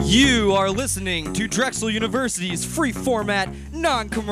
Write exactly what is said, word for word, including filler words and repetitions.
You are listening to Drexel University's free format, non commercial